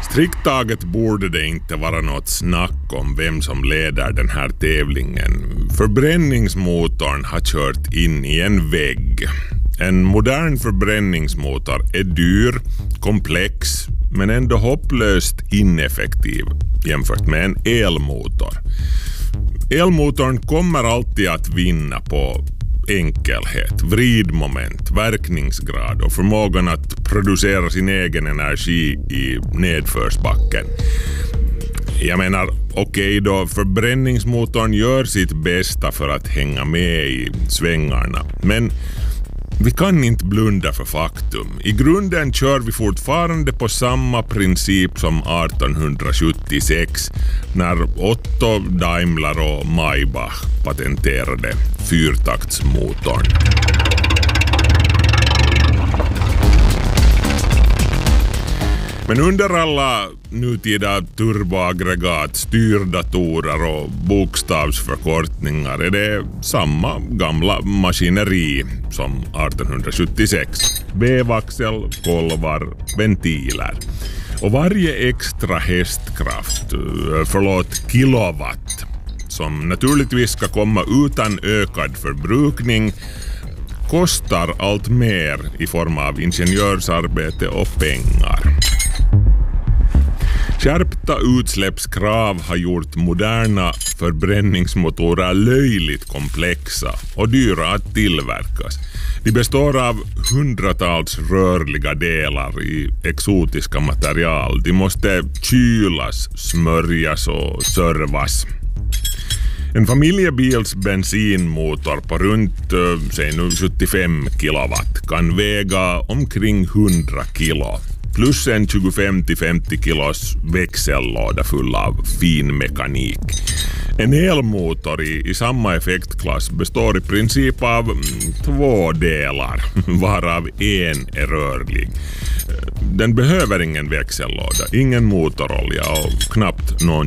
Strikt taget borde det inte vara något snack om vem som leder den här tävlingen. Förbränningsmotorn har kört in i en vägg. En modern förbränningsmotor är dyr, komplex men ändå hopplöst ineffektiv jämfört med en elmotor. Elmotorn kommer alltid att vinna på enkelhet, vridmoment, verkningsgrad och förmågan att producera sin egen energi i nedförsbacken. Jag menar, okej då, förbränningsmotorn gör sitt bästa för att hänga med i svängarna, men vi kan inte blunda för faktum. I grunden kör vi fortfarande på samma princip som 1876 när Otto Daimler och Maybach patenterade fyrtaktsmotorn. Men under alla nutida turboaggregat, styrdatorer och bokstavsförkortningar är det samma gamla maskineri som 1876. Vevaxel, kolvar, ventiler. Och varje extra kilowatt, som naturligtvis ska komma utan ökad förbrukning, kostar allt mer i form av ingenjörsarbete och pengar. Skärpta utsläppskrav har gjort moderna förbränningsmotorer löjligt komplexa och dyra att tillverkas. De består av hundratals rörliga delar i exotiska material. De måste kylas, smörjas och servas. En familjebils bensinmotor på runt 75 kilowatt kan väga omkring 100 kilo. Plus en 25-50 kilos växellåda full av fin mekanik. En elmotor i samma effektklass består i princip av 2 delar, varav en är rörlig. Den behöver ingen växellåda, ingen motorolja och knappt någon